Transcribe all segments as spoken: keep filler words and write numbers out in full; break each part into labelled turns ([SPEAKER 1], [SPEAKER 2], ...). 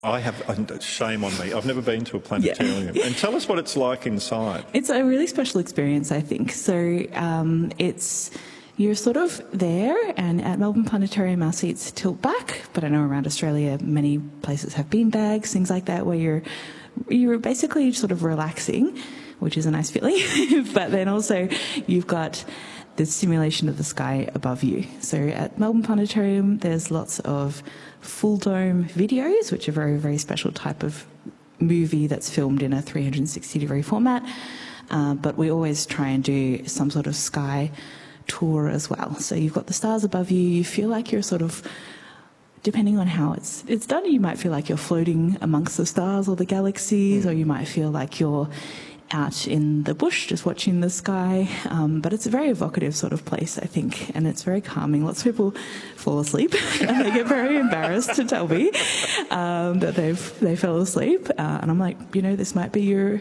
[SPEAKER 1] I have, shame on me, I've never been to a planetarium. Yeah. And tell us what it's like inside.
[SPEAKER 2] It's a really special experience, I think. So um, it's, you're sort of there, and at Melbourne Planetarium our seats tilt back, but I know around Australia many places have bean bags, things like that, where you're, you're basically sort of relaxing, which is a nice feeling, but then also you've got the simulation of the sky above you. So at Melbourne Planetarium there's lots of full dome videos, which are a very, very special type of movie that's filmed in a three hundred sixty degree format, uh, but we always try and do some sort of sky tour as well. So you've got the stars above you, you feel like you're sort of, depending on how it's it's done, you might feel like you're floating amongst the stars or the galaxies, or you might feel like you're out in the bush just watching the sky, um, but it's a very evocative sort of place, I think, and it's very calming. Lots of people fall asleep and they get very embarrassed to tell me um, that they've they fell asleep, uh, and I'm like, you know, this might be your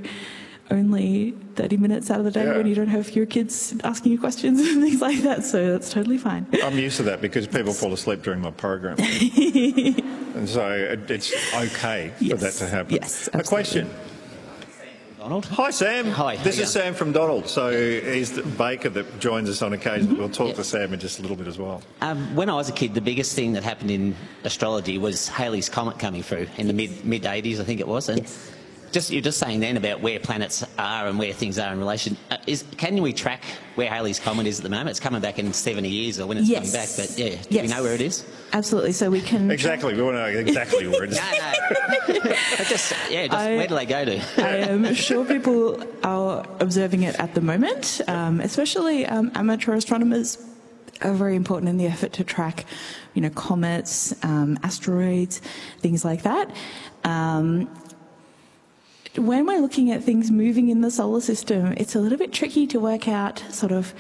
[SPEAKER 2] only thirty minutes out of the day yeah. when you don't have your kids asking you questions and things like that, so that's totally fine.
[SPEAKER 1] I'm used to that because people fall asleep during my program. And so it's okay for yes. that to happen.
[SPEAKER 2] Yes, absolutely.
[SPEAKER 1] A question.
[SPEAKER 3] Donald.
[SPEAKER 1] Hi, Sam.
[SPEAKER 3] Hi.
[SPEAKER 1] This is Sam from Donald. So he's the baker that joins us on occasion. Mm-hmm. We'll talk yep. to Sam in just a little bit as well.
[SPEAKER 3] Um, when I was a kid, the biggest thing that happened in astrology was Halley's Comet coming through in the mid mid eighties, I think it was. And
[SPEAKER 2] yes.
[SPEAKER 3] just you're just saying then about where planets are and where things are in relation. Uh, is can we track where Halley's Comet is at the moment? It's coming back in seventy years, or when it's
[SPEAKER 2] yes.
[SPEAKER 3] coming back. But yeah, do
[SPEAKER 2] yes.
[SPEAKER 3] we know where it is?
[SPEAKER 2] Absolutely. So we can
[SPEAKER 1] exactly. We want to know exactly where it is.
[SPEAKER 3] no, no. just yeah. Just I, where do they go to?
[SPEAKER 2] I am sure people are observing it at the moment, um, especially um, amateur astronomers are very important in the effort to track, you know, comets, um, asteroids, things like that. Um, When we're looking at things moving in the solar system, it's a little bit tricky to work out sort of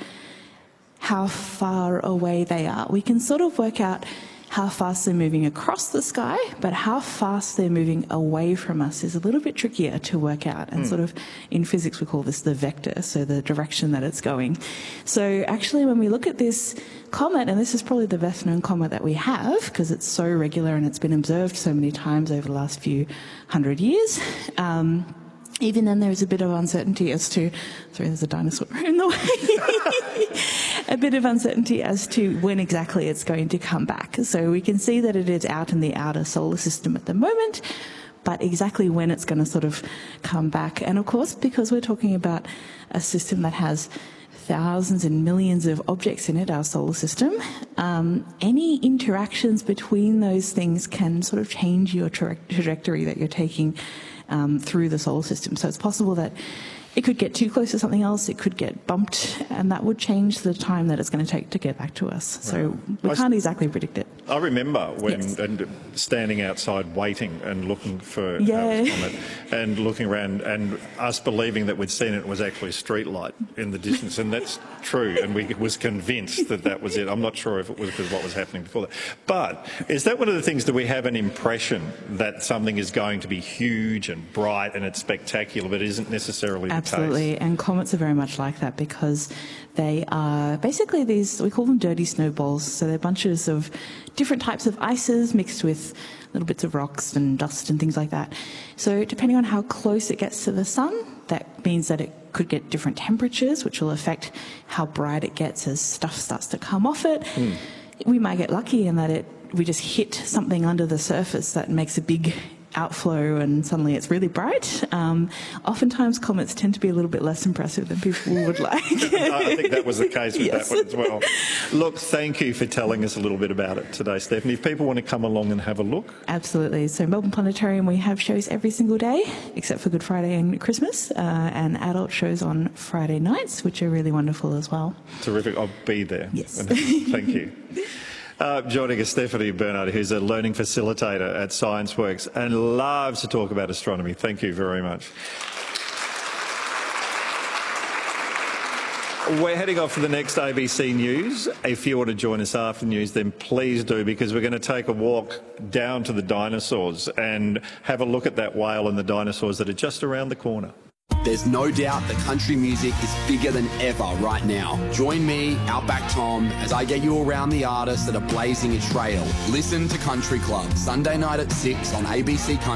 [SPEAKER 2] how far away they are. We can sort of work out how fast they're moving across the sky, but how fast they're moving away from us is a little bit trickier to work out. And mm. sort of in physics we call this the vector, so the direction that it's going. So actually when we look at this comet, and this is probably the best known comet that we have because it's so regular and it's been observed so many times over the last few hundred years, um, even then there's a bit of uncertainty as to, sorry there's a dinosaur in the way, a bit of uncertainty as to when exactly it's going to come back. So we can see that it is out in the outer solar system at the moment, but exactly when it's going to sort of come back. And of course, because we're talking about a system that has thousands and millions of objects in it, our solar system, um, any interactions between those things can sort of change your tra trajectory that you're taking um, through the solar system. So it's possible that it could get too close to something else, it could get bumped, and that would change the time that it's going to take to get back to us. So right. we can't exactly predict it.
[SPEAKER 1] I remember when
[SPEAKER 2] yes.
[SPEAKER 1] and standing outside waiting and looking for
[SPEAKER 2] yeah.
[SPEAKER 1] Comet and looking around and us believing that we'd seen it was actually a street light in the distance, and that's true, and we was convinced that that was it. I'm not sure if it was because what was happening before that. But is that one of the things that we have an impression that something is going to be huge and bright and it's spectacular, but isn't necessarily the
[SPEAKER 2] Absolutely,
[SPEAKER 1] case?
[SPEAKER 2] And comets are very much like that because they are basically these, we call them dirty snowballs, so they're bunches of different types of ices mixed with little bits of rocks and dust and things like that. So depending on how close it gets to the sun, that means that it could get different temperatures, which will affect how bright it gets as stuff starts to come off it. Mm. We might get lucky in that it we just hit something under the surface that makes a big outflow and suddenly it's really bright. Um, oftentimes comets tend to be a little bit less impressive than people would like.
[SPEAKER 1] I think that was the case with
[SPEAKER 2] yes.
[SPEAKER 1] that one as well. Look, thank you for telling us a little bit about it today, Stephanie. If people want to come along and have a look.
[SPEAKER 2] Absolutely. So Melbourne Planetarium, we have shows every single day except for Good Friday and Christmas, uh, and adult shows on Friday nights, which are really wonderful as well.
[SPEAKER 1] Terrific. I'll be there.
[SPEAKER 2] Yes.
[SPEAKER 1] Thank you. Uh, joining us, Stephanie Bernard, who's a learning facilitator at ScienceWorks and loves to talk about astronomy. Thank you very much. We're heading off to the next A B C News. If you want to join us after the news, then please do, because we're going to take a walk down to the dinosaurs and have a look at that whale and the dinosaurs that are just around the corner.
[SPEAKER 4] There's no doubt that country music is bigger than ever right now. Join me, Outback Tom, as I get you around the artists that are blazing a trail. Listen to Country Club, Sunday night at six on A B C Country.